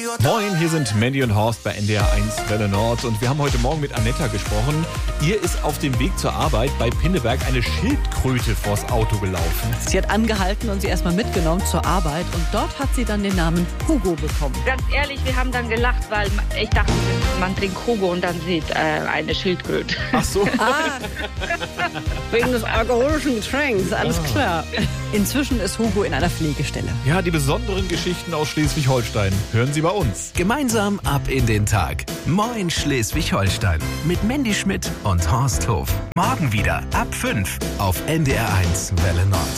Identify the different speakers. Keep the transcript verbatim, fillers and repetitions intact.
Speaker 1: Moin, hier sind Mandy und Horst bei N D R eins Welle Nord und wir haben heute Morgen mit Annetta gesprochen. Ihr ist auf dem Weg zur Arbeit bei Pinneberg eine Schildkröte vors Auto gelaufen.
Speaker 2: Sie hat angehalten und sie erstmal mitgenommen zur Arbeit und dort hat sie dann den Namen Hugo bekommen.
Speaker 3: Ganz ehrlich, wir haben dann gelacht, weil ich dachte, man trinkt Hugo und dann sieht äh, eine Schildkröte.
Speaker 1: Ach so.
Speaker 2: Ah, wegen des alkoholischen Getränks, alles
Speaker 1: Ah.
Speaker 2: klar. Inzwischen ist Hugo in einer Pflegestelle.
Speaker 1: Ja, die besonderen Geschichten aus Schleswig-Holstein hören Sie bei uns.
Speaker 4: Gemeinsam ab in den Tag. Moin Schleswig-Holstein. Mit Mandy Schmidt und Horst Hof. Morgen wieder ab fünf auf N D R eins Welle Nord.